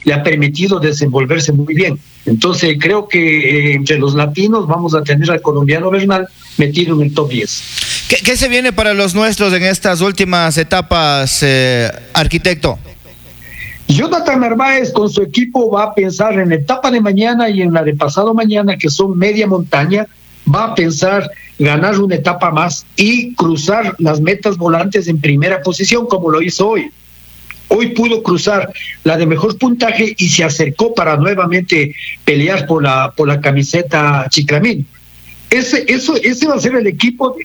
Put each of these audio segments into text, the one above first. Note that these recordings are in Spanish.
le ha permitido desenvolverse muy bien. Entonces creo que entre los latinos vamos a tener al colombiano Bernal metido en el top 10. ¿Qué se viene para los nuestros en estas últimas etapas, arquitecto? Jonathan Narváez con su equipo va a pensar en la etapa de mañana y en la de pasado mañana, que son media montaña. Va a pensar ganar una etapa más y cruzar las metas volantes en primera posición, como lo hizo hoy. Hoy pudo cruzar la de mejor puntaje y se acercó para nuevamente pelear por la camiseta Chiclamín. Ese va a ser el equipo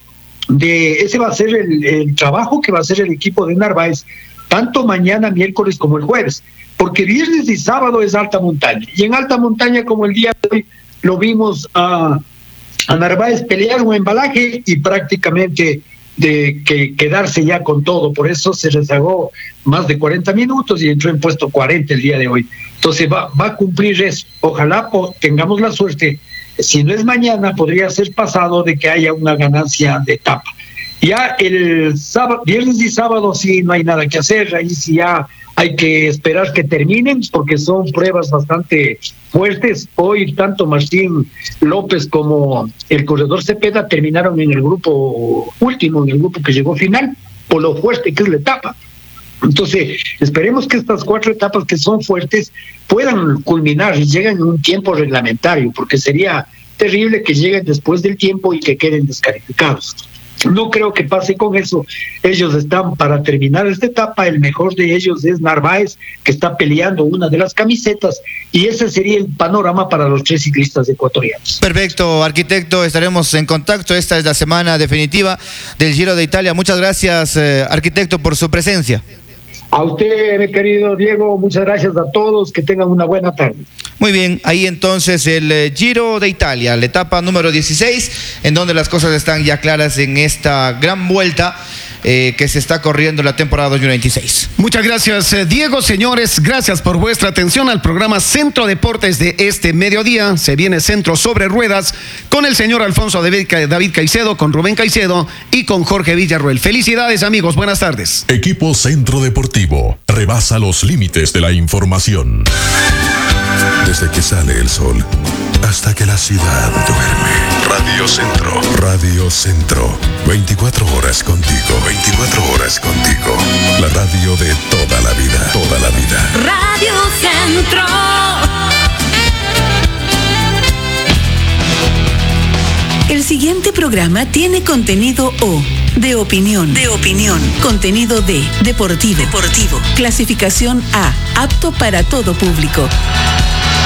ese va a ser el trabajo que va a hacer el equipo de Narváez, tanto mañana, miércoles como el jueves, porque viernes y sábado es alta montaña, y en alta montaña, como el día de hoy, lo vimos a Narváez pelear un embalaje y prácticamente de que quedarse ya con todo. Por eso se rezagó más de 40 minutos y entró en puesto 40 el día de hoy. Entonces va a cumplir eso. Ojalá tengamos la suerte, si no es mañana, podría ser pasado, de que haya una ganancia de etapa. Ya el sábado, viernes y sábado sí no hay nada que hacer, ahí sí ya hay que esperar que terminen, porque son pruebas bastante fuertes. Hoy tanto Martín López como el corredor Cepeda terminaron en el grupo último, en el grupo que llegó final, por lo fuerte que es la etapa. Entonces, esperemos que estas 4 etapas que son fuertes puedan culminar y lleguen en un tiempo reglamentario, porque sería terrible que lleguen después del tiempo y que queden descalificados. No creo que pase con eso. Ellos están para terminar esta etapa. El mejor de ellos es Narváez, que está peleando una de las camisetas, y ese sería el panorama para los 3 ciclistas ecuatorianos. Perfecto, arquitecto, estaremos en contacto. Esta es la semana definitiva del Giro de Italia. Muchas gracias, arquitecto, por su presencia. A usted, mi querido Diego, muchas gracias a todos, que tengan una buena tarde. Muy bien, ahí entonces el Giro de Italia, la etapa número 16, en donde las cosas están ya claras en esta gran vuelta que se está corriendo la temporada 2026. Muchas gracias, Diego. Señores, gracias por vuestra atención al programa Centro Deportes de este mediodía. Se viene Centro sobre Ruedas con el señor Alfonso David Caicedo, con Rubén Caicedo y con Jorge Villarroel. Felicidades, amigos, buenas tardes. Equipo Centro Deportivo rebasa los límites de la información. Desde que sale el sol hasta que la ciudad duerme. Radio Centro. Radio Centro. 24 horas contigo. 24 horas contigo. La radio de toda la vida. Toda la vida. Radio Centro. El siguiente programa tiene contenido de opinión. Contenido deportivo. Clasificación A, apto para todo público.